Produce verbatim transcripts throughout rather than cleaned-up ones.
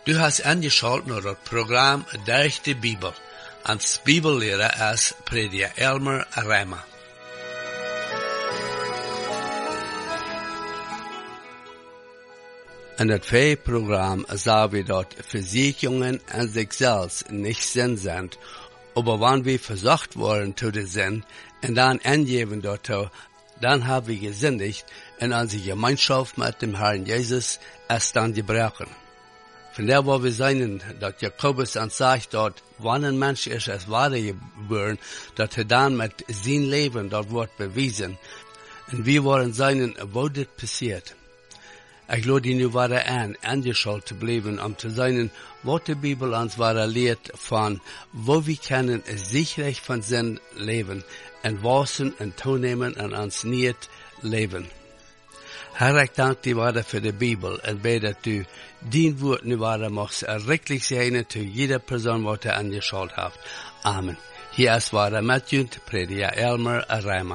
Du hast angeschaut naar het programma Durch die Bibel. Als Bibellehrer is prediker Elmer Reimer. In het V-Programm sagen wir dort, Versicherungen an sich selbst nicht Sinn sind, aber wenn wir versucht worden zu der Sinn und dann angeben dort, dann haben wir gesündigt und unsere Gemeinschaft mit dem Herrn Jesus ist dann gebrochen. Von der, wo wir sehen, dass Jakobus uns sagt dort, wenn ein Mensch ist als Wahre geboren, dass er dann mit sein Leben dort wird bewiesen. Und wir wollen sehen, wo das passiert. Ich lade nu wieder an, angeschaut zu bleiben, um zu sehen, was die Bibel uns wieder lehrt von, wo wir können sicherlich von Sinn leben, und wassen und toenemen und uns nicht leben. Herr, ich danke dir wieder für die Bibel und bete, dass du dein Wort nu wieder machst, errechtlich sein zu jeder Person, die du angeschaut hast. Amen. Hier ist wieder Matthew, Prediger Elmer Reimer.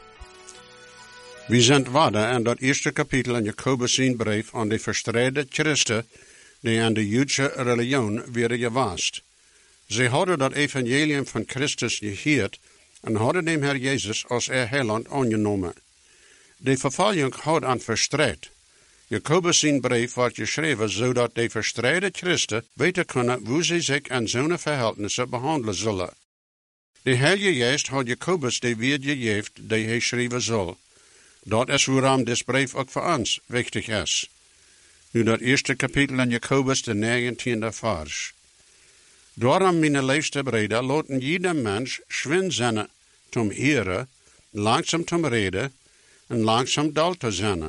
We zijn verder in dat eerste kapitel in Jakobus zijn brief aan de verstreide christen die aan de Joodse religion werden gewast. Ze hadden dat evangelium van Christus gehoord en hadden dem Herr Jezus als er heiland aangenomen. De vervolging had aan verstreid. Jakobus zijn brief wordt geschreven zodat de verstreide christen weten kunnen hoe ze zich in zo'n verhältnissen behandelen zullen. De Heilige Geest had Jakobus de weer gegeven die hij schrijven zal. Dat is waarom dit brief ook voor ons wichtig is. Nu dat eerste kapitel in Jakobus, de negentiende vers. Daarom, mijn liefste breder, laten jeder mens schwin zijn zum Heren, langzaam zum Reden en langzaam dal te zijn.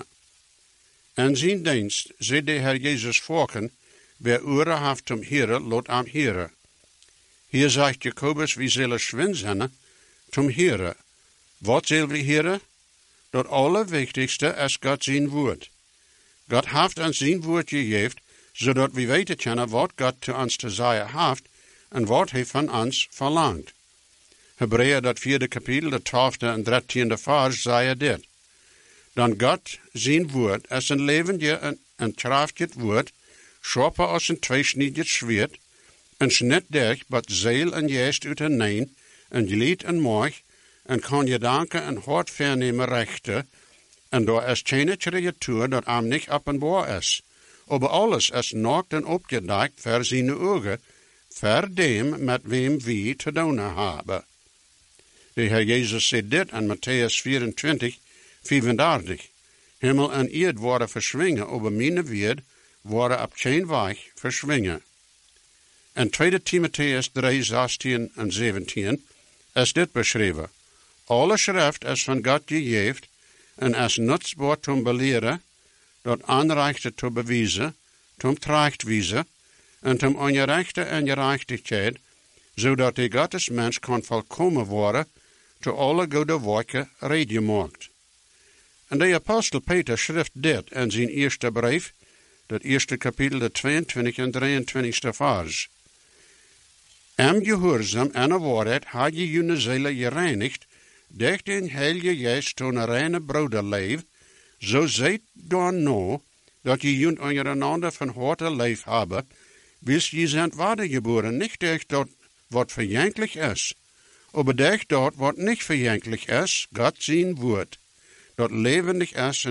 En zijn dienst, zei de Herr Jezus volken, wer oren heeft zum Heren, laat am Heren. Hier zegt Jakobus, wie zullen schwin zijn zum Heren. Wat zullen we heren? Dat allerwichtigste is God zijn woord. God heeft ons zijn woord gegeven, zodat we weten kunnen wat God te ons te zeggen heeft en wat hij van ons verlangt. Hebreeën, dat vierde kapitel, de twaalfde en dertiende vers, zei dit. Dan God zijn woord is een levende en, en krachtig woord, scherper als een tweesniedig zwaard, en snit durch, wat ziel en geest uiteeneen, en glied en maag, en kan je danken en hart vernemen rechten, en daar is geen creatuur dat hem niet openbaar is. Aber alles is naakt en opgedekt voor zijn ogen, voor dem met wem we te doen hebben. De Heer Jezus zei dit in Matthäus vierentwintig, vijfendertig. Himmel en aard worden verschwingen, aber mijn woord worden op geen weg verschwingen. In tweede Timotheus drie, zestien en zeventien is dit beschreven. Alle schrift is van God gegeven en is nutzbaar om beleren, dat aanrechten te bewijzen, om terechtwijzen en om ongerechte en gerechtigheid, zodat de Gottesmens kan volkomen worden, te alle goede werken redgemaakt. En de apostel Peter schrift dit in zijn eerste brief, dat eerste kapitel, de tweeëntwintigste en drieëntwintigste vers. Am gehoorzaam en de waarheid had je jullie zielen gereinigd, durch den Heilige Geest tot een reine broederleef, zo zijt dan nou, dat je junt ondereinander van harte leef hebben, wils je zijn wedergeboren, niet durch dat wat verjankelijk is, aber durch dat wat niet verjankelijk is, God zijn woord, dat levendig is